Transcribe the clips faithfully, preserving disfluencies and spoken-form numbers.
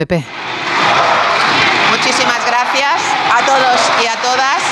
P P. Muchísimas gracias a todos y a todas.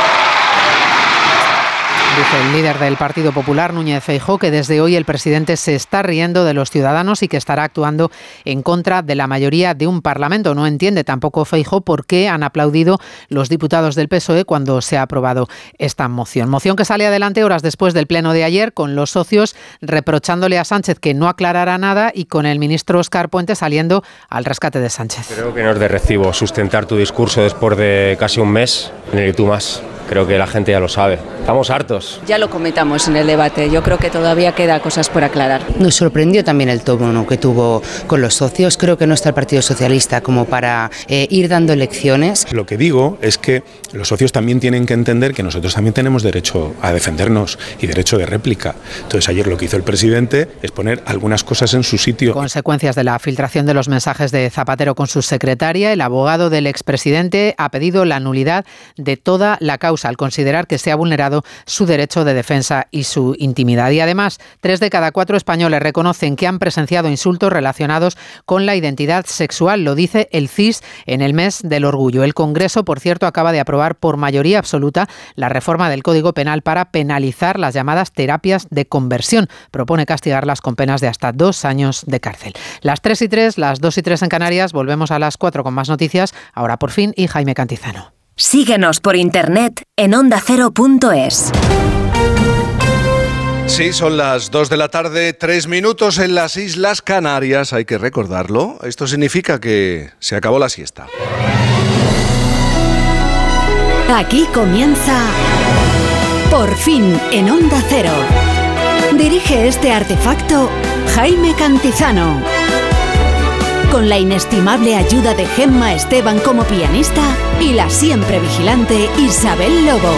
Dice el líder del Partido Popular, Núñez Feijóo, que desde hoy el presidente se está riendo de los ciudadanos y que estará actuando en contra de la mayoría de un Parlamento. No entiende tampoco Feijóo por qué han aplaudido los diputados del P S O E cuando se ha aprobado esta moción. Moción que sale adelante horas después del pleno de ayer, con los socios reprochándole a Sánchez que no aclarará nada y con el ministro Óscar Puente saliendo al rescate de Sánchez. Creo que no es de recibo sustentar tu discurso después de casi un mes, ni tú más. Creo que la gente ya lo sabe. Estamos hartos. Ya lo comentamos en el debate. Yo creo que todavía queda cosas por aclarar. Nos sorprendió también el tono que tuvo con los socios. Creo que no está el Partido Socialista como para eh, ir dando lecciones. Lo que digo es que los socios también tienen que entender que nosotros también tenemos derecho a defendernos y derecho de réplica. Entonces ayer lo que hizo el presidente es poner algunas cosas en su sitio. Consecuencias de la filtración de los mensajes de Zapatero con su secretaria, el abogado del expresidente ha pedido la nulidad de toda la causa al considerar que se ha vulnerado su derecho de defensa y su intimidad. Y además, tres de cada cuatro españoles reconocen que han presenciado insultos relacionados con la identidad sexual. Lo dice el C I S en el mes del orgullo. El Congreso, por cierto, acaba de aprobar por mayoría absoluta la reforma del Código Penal para penalizar las llamadas terapias de conversión. Propone castigarlas con penas de hasta dos años de cárcel. Las tres y tres, las dos y tres en Canarias. Volvemos a las cuatro con más noticias. Ahora por fin y Jaime Cantizano. Síguenos por internet en onda cero punto es. Sí, son las dos de la tarde, tres minutos en las Islas Canarias, hay que recordarlo. Esto significa que se acabó la siesta. Aquí comienza Por fin en Onda Cero. Dirige este artefacto Jaime Cantizano. Con la inestimable ayuda de Gemma Esteban como pianista y la siempre vigilante Isabel Lobo.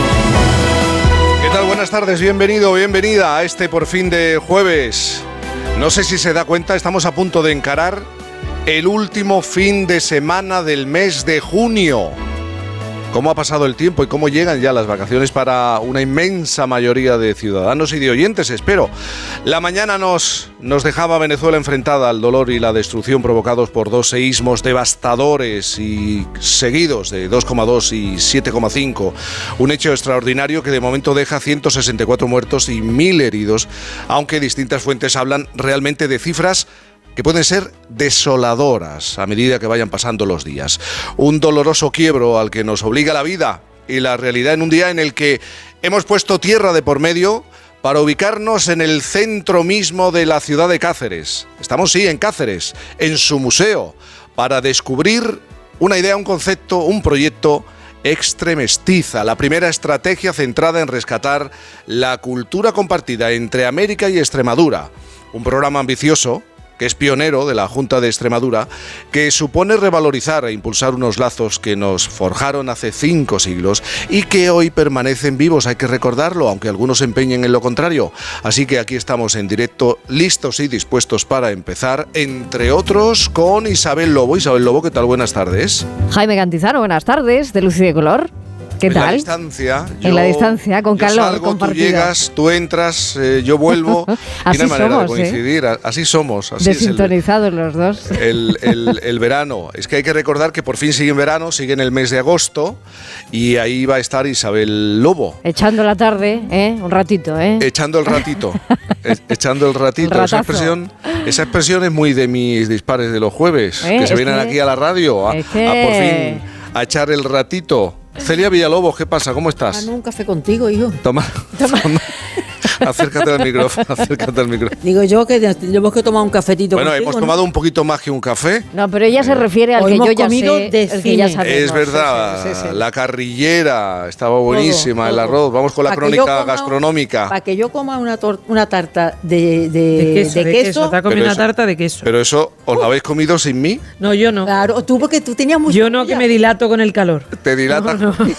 ¿Qué tal? Buenas tardes, bienvenido, bienvenida a este Por fin de jueves. No sé si se da cuenta, estamos a punto de encarar el último fin de semana del mes de junio. ¿Cómo ha pasado el tiempo y cómo llegan ya las vacaciones para una inmensa mayoría de ciudadanos y de oyentes? Espero. La mañana nos, nos dejaba Venezuela enfrentada al dolor y la destrucción provocados por dos seísmos devastadores y seguidos de dos coma dos y siete coma cinco. Un hecho extraordinario que de momento deja ciento sesenta y cuatro muertos y mil heridos, aunque distintas fuentes hablan realmente de cifras que pueden ser desoladoras a medida que vayan pasando los días. Un doloroso quiebro al que nos obliga la vida y la realidad en un día en el que hemos puesto tierra de por medio para ubicarnos en el centro mismo de la ciudad de Cáceres. Estamos, sí, en Cáceres, en su museo, para descubrir una idea, un concepto, un proyecto Extremestiza, la primera estrategia centrada en rescatar la cultura compartida entre América y Extremadura. Un programa ambicioso que es pionero de la Junta de Extremadura, que supone revalorizar e impulsar unos lazos que nos forjaron hace cinco siglos y que hoy permanecen vivos, hay que recordarlo, aunque algunos se empeñen en lo contrario. Así que aquí estamos en directo, listos y dispuestos para empezar, entre otros con Isabel Lobo. Isabel Lobo, ¿qué tal? Buenas tardes. Jaime Cantizano, buenas tardes, de Luz y de Color. ¿Qué en tal? La distancia, yo, en la distancia, con yo calor salgo, compartido. Tú llegas, tú entras, eh, yo vuelvo. Así y no hay manera somos, de coincidir. ¿eh? Así somos. Así Desintonizados es el, los dos. El, el, el verano. Es que hay que recordar que por fin sigue en verano, sigue en el mes de agosto y ahí va a estar Isabel Lobo. Echando la tarde, ¿eh? Un ratito, ¿eh? Echando el ratito. e- echando el ratito. El esa expresión, esa expresión es muy de mis dispares de los jueves, ¿Eh? que se Es vienen que, aquí a la radio a, es que... a por fin a echar el ratito. Celia Villalobos, ¿qué pasa? ¿Cómo estás? Tomando un café contigo, hijo. Toma. Toma. Toma. Acércate al micrófono, acércate al micrófono. Digo yo que tenemos que tomar un cafetito Bueno, contigo, hemos ¿no? tomado un poquito más que un café. No, pero ella se refiere al Hoy que hemos yo ya comido sé, de el que ya cine. sabemos. Es verdad, sí, sí, sí, sí. la carrillera estaba buenísima, Todo, el todo. arroz. Vamos con la Pa' que crónica yo coma- gastronómica. Para que yo coma una, tor- una tarta de, de, De queso, de queso. Te ha comido Pero una eso- tarta de queso. Pero eso, ¿os la habéis comido sin mí? No, yo no. Claro, tú porque tú tenías mucha Yo no, que me dilato con el calor. ¿Te dilata? No, no.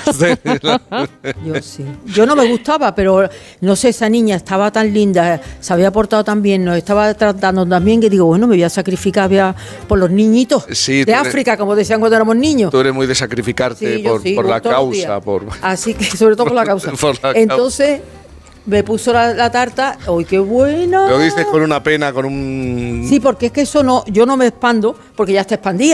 Yo sí. Yo no me gustaba, pero no sé, esa niña estaba tan linda, se había portado tan bien, nos estaba tratando tan bien que digo, bueno, me voy a sacrificar voy a- por los niñitos Sí, de tú eres- África, como decían cuando éramos niños. Tú eres muy de sacrificarte Sí, yo por, sí, por la todos los causa. días. Por... Así que, sobre todo por la causa. Por la Entonces, me puso la, la tarta. ¡Uy, qué buena! Lo dices con una pena, con un... Sí, porque es que eso no, yo no me expando porque ya está expandida.